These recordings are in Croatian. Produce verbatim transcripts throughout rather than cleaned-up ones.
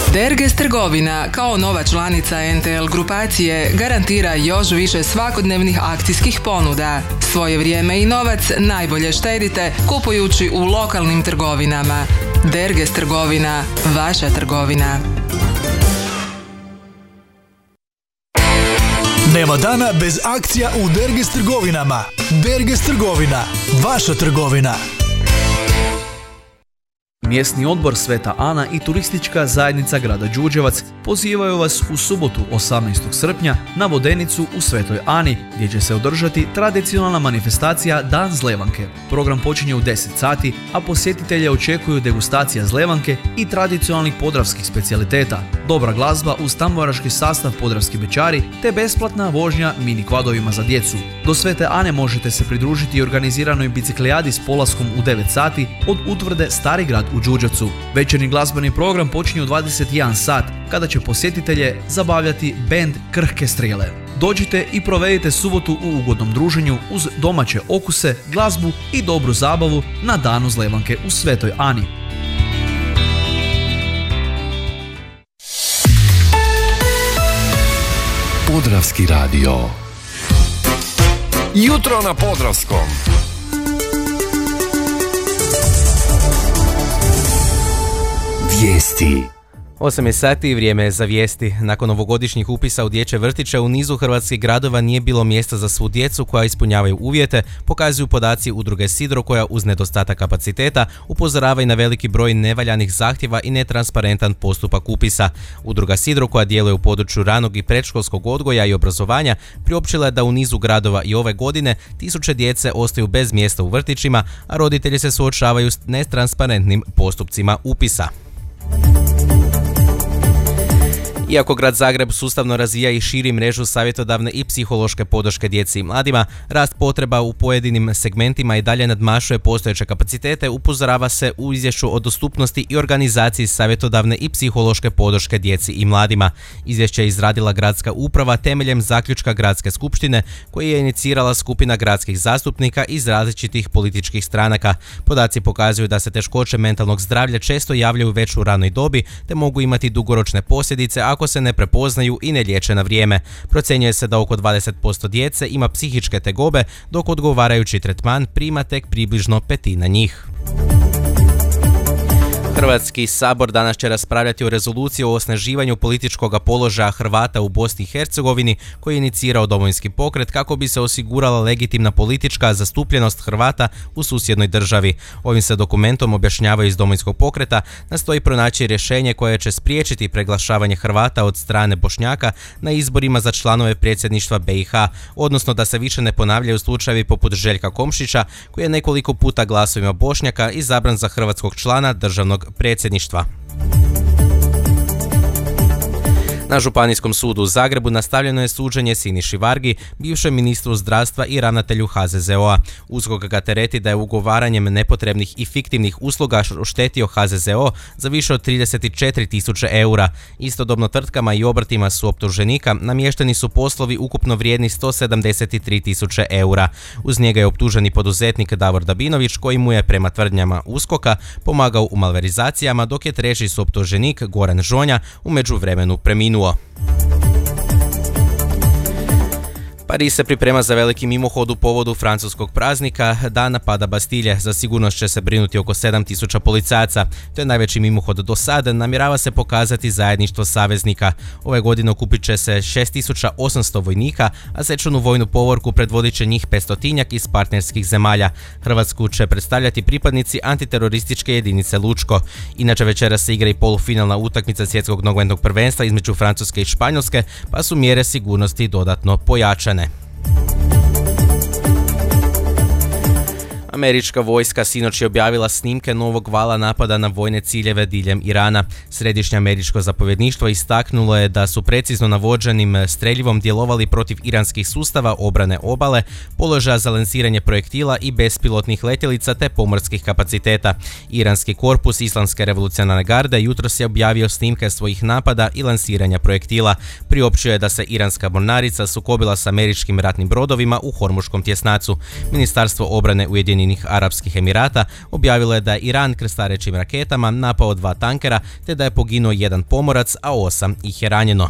Derges trgovina kao nova članica en te el grupacije garantira još više svakodnevnih akcijskih ponuda. Svoje vrijeme i novac najbolje štedite kupujući u lokalnim trgovinama. Derges trgovina, vaša trgovina. Nema dana bez akcija u Derges trgovinama. Derges trgovina, vaša trgovina. Mjesni odbor Sveta Ana i turistička zajednica grada Đurđevac pozivaju vas u subotu osamnaestog srpnja na Vodenicu u Svetoj Ani, gdje će se održati tradicionalna manifestacija Dan zlevanke. Program počinje u deset sati, a posjetitelje očekuju degustacija zlevanke i tradicionalnih podravskih specijaliteta, dobra glazba uz tamburaški sastav Podravski bećari te besplatna vožnja mini kvadovima za djecu. Do Svete Ane možete se pridružiti organiziranoj biciklijadi s polaskom u devet sati od utvrde Stari grad u Đurđevcu. Večernji glazbeni program počinje u dvadeset jedan sat, kada će posjetitelje zabavljati bend Krhke strijele. Dođite i provedite subotu u ugodnom druženju uz domaće okuse, glazbu i dobru zabavu na Danu zlevanke u Svetoj Ani. Podravski radio. Jutro na Podravskom. Vijesti. osam je sati i vrijeme je za vijesti. Nakon ovogodišnjih upisa u dječje vrtiće u nizu hrvatskih gradova nije bilo mjesta za svu djecu koja ispunjavaju uvjete, pokazuju podaci udruge Sidro koja uz nedostatak kapaciteta upozorava i na veliki broj nevaljanih zahtjeva i netransparentan postupak upisa. Udruga Sidro koja djeluje u području ranog i predškolskog odgoja i obrazovanja priopćila je da u nizu gradova i ove godine tisuće djece ostaju bez mjesta u vrtićima, a roditelji se suočavaju s netransparentnim postupcima upisa. Iako grad Zagreb sustavno razvija i širi mrežu savjetodavne i psihološke podrške djeci i mladima, rast potreba u pojedinim segmentima i dalje nadmašuje postojeće kapacitete, upozorava se u izvješću o dostupnosti i organizaciji savjetodavne i psihološke podrške djeci i mladima. Izvješće je izradila gradska uprava temeljem zaključka gradske skupštine koji je inicirala skupina gradskih zastupnika iz različitih političkih stranaka. Podaci pokazuju da se teškoće mentalnog zdravlja često javljaju već u ranoj dobi te mogu imati dugoročne posljedice ako se ne prepoznaju i ne liječe na vrijeme. Procjenjuje se da oko dvadeset posto djece ima psihičke tegobe, dok odgovarajući tretman prima tek približno petina njih. Hrvatski sabor danas će raspravljati o rezoluciji o osnaživanju političkog položaja Hrvata u Bosni i Hercegovini koji je inicirao Domovinski pokret kako bi se osigurala legitimna politička zastupljenost Hrvata u susjednoj državi. Ovim se dokumentom, objašnjavaju iz Domovinskog pokreta, nastoji pronaći rješenje koje će spriječiti preglašavanje Hrvata od strane Bošnjaka na izborima za članove predsjedništva be i ha, odnosno da se više ne ponavljaju slučajevi poput Željka Komšića koji je nekoliko puta glasovima Bošnjaka izabran za hrvatskog člana državnog predsjedništva. Na Županijskom sudu u Zagrebu nastavljeno je suđenje Siniši Vargi, bivšem ministru zdravstva i ravnatelju ha ze ze o a. USKOK ga tereti da je ugovaranjem nepotrebnih i fiktivnih usluga oštetio ha ze ze o za više od trideset četiri tisuće eura. Istodobno tvrtkama i obrtima su optuženika namješteni su poslovi ukupno vrijedni sto sedamdeset tri tisuće eura. Uz njega je optuženi poduzetnik Davor Dabinović koji mu je prema tvrdnjama USKOK-a pomagao u malverizacijama, dok je treći suoptuženik Goran Žonja u međuvremenu preminuo. Pariz se priprema za veliki mimohod u povodu francuskog praznika Dana pada Bastilje. Za sigurnost će se brinuti oko sedam tisuća policajaca. To je najveći mimohod do sada, namjerava se pokazati zajedništvo saveznika. Ove godine okupit će se šest tisuća osamsto vojnika, a svečanu vojnu povorku predvodit će njih petstotinjak iz partnerskih zemalja. Hrvatsku će predstavljati pripadnici antiterorističke jedinice Lučko. Inače večeras se igra i polufinalna utakmica svjetskog nogometnog prvenstva između Francuske i Španjolske, pa su mjere sigurnosti dodatno pojačane. Američka vojska sinoć je objavila snimke novog vala napada na vojne ciljeve diljem Irana. Središnje američko zapovjedništvo istaknulo je da su precizno navođenim streljivom djelovali protiv iranskih sustava obrane obale, položaja za lansiranje projektila i bespilotnih letjelica te pomorskih kapaciteta. Iranski korpus Islamske revolucionarne garde jutros je objavio snimke svojih napada i lansiranja projektila. Priopćio je da se iranska mornarica sukobila s američkim ratnim brodovima u Hormuškom tjesnacu. Ministarstvo obrane Ujedinjenih Ujedinjenih Arapskih Emirata objavila je da je Iran krstarećim raketama napao dva tankera te da je poginuo jedan pomorac, a osam ih je ranjeno.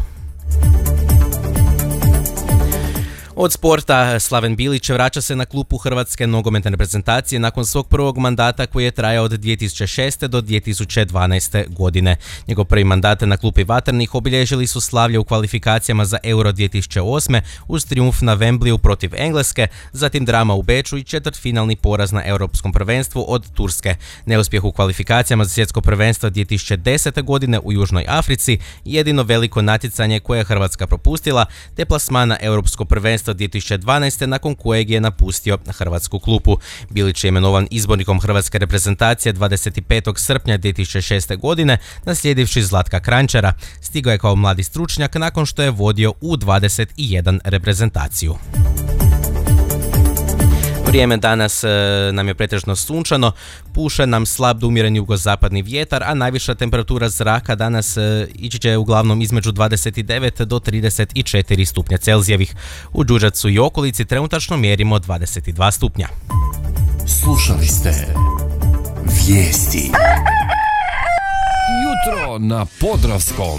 Od sporta, Slaven Bilić vraća se na klupu Hrvatske nogometne reprezentacije nakon svog prvog mandata koji je trajao od dvije tisuće šeste do dvije tisuće dvanaeste. godine. Njegov prvi mandat na klupi Vatrnih obilježili su slavlje u kvalifikacijama za Euro dvije tisuće osme uz trijumf na Wembleyu protiv Engleske, zatim drama u Beču i četvrtfinalni poraz na Europskom prvenstvu od Turske. Neuspjeh u kvalifikacijama za svjetsko prvenstvo dvije tisuće desete. godine u Južnoj Africi, jedino veliko natjecanje koje je Hrvatska propustila, te plasman na Europsko prvenstvo dvije tisuće dvanaeste. nakon kojeg je napustio hrvatsku klupu. Bilić je imenovan izbornikom Hrvatske reprezentacije dvadeset petog srpnja dvije tisuće šeste. godine, naslijedivši Zlatka Kranjčara. Stigao je kao mladi stručnjak nakon što je vodio U dvadeset jedan reprezentaciju. Vrijeme danas e, nam je pretežno sunčano, puše nam slab do umjeren jugozapadni vjetar, a najviša temperatura zraka danas e, ići će uglavnom između dvadeset devet do trideset četiri stupnja Celzijevih. U Đurđevcu i okolici trenutačno mjerimo dvadeset dva stupnja. Slušali ste Vijesti. Jutro na Podravskom.